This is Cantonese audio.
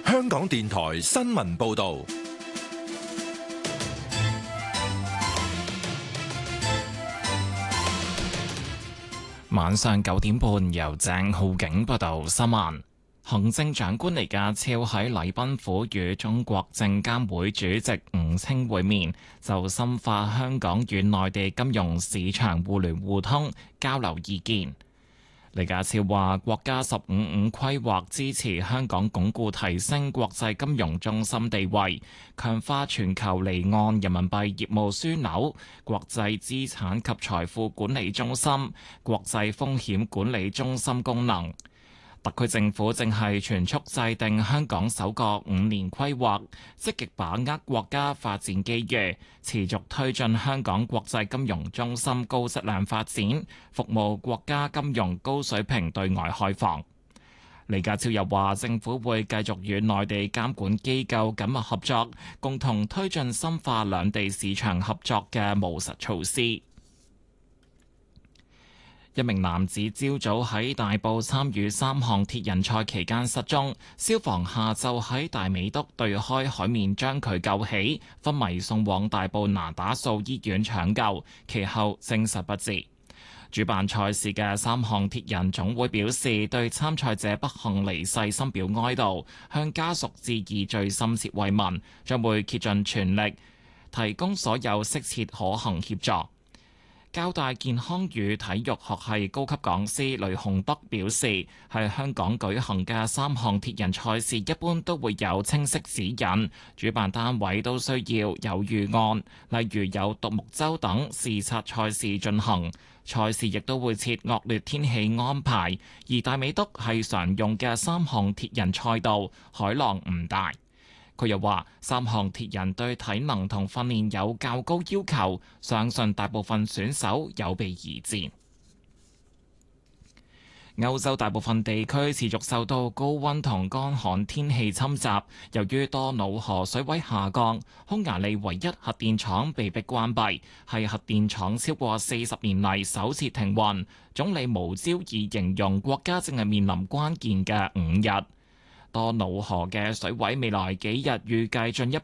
香港電台新聞報道。 晚上9點半，由鄭浩景報道新聞。行政長官李家超喺禮賓府與中國證監會主席吳清會面，就深化香港與內地金融市場互聯互通交流意見。李家超話：國家15-5規劃支持香港鞏固提升國際金融中心地位，強化全球離岸人民幣業務樞紐、國際資產及財富管理中心、國際風險管理中心功能。特區政府正係全速制定香港首個5年規劃，積極把握國家發展機遇，持續推進香港國際金融中心高質量發展，服務國家金融高水平對外開放。李家超又話，政府會繼續與內地監管機構緊密合作，共同推進深化兩地市場合作嘅務實措施。一名男子朝早喺大埔參與3項鐵人賽期間失蹤，消防下晝喺大美督對開海面將佢救起，昏迷送往大埔那打素醫院搶救，其後證實不治。主辦賽事嘅3項鐵人總會表示，對參賽者不幸離世深表哀悼，向家屬致以最深切慰問，將會竭盡全力提供所有適切可行協助。教大健康與體育學系高級講師雷洪德表示，喺香港舉行嘅3項鐵人賽事一般都會有清晰指引，主辦單位都需要有預案，例如有獨木舟等視察賽事進行。賽事亦都會設惡劣天氣安排，而大美督係常用嘅3項鐵人賽道，海浪唔大。佢又話：3項鐵人對體能同訓練有較高要求，相信大部分選手有備而戰。歐洲大部分地區持續受到高溫同乾旱天氣侵襲，由於多瑙河水位下降，匈牙利唯一核電廠被迫關閉，係核電廠超過40年嚟首次停運。總理毛焦爾形容國家正係面臨關鍵嘅5日。多瑙河嘅水位未來幾日預計進一